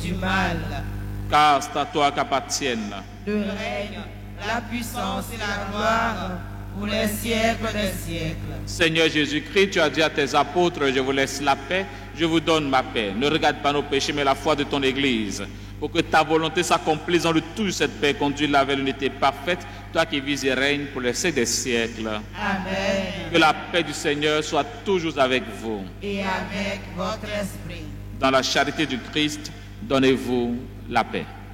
du mal. Car c'est à toi qu'appartiennent Le règne, la puissance et la gloire pour les siècles des siècles. Seigneur Jésus-Christ, tu as dit à tes apôtres, je vous laisse la paix, je vous donne ma paix. Ne regarde pas nos péchés, mais la foi de ton Église. Pour que ta volonté s'accomplisse dans le tout, cette paix, conduis-la vers l'unité parfaite, toi qui vis et règnes pour les siècles des siècles. Amen. Que la paix du Seigneur soit toujours avec vous. Et avec votre esprit. Dans la charité du Christ, donnez-vous la paix.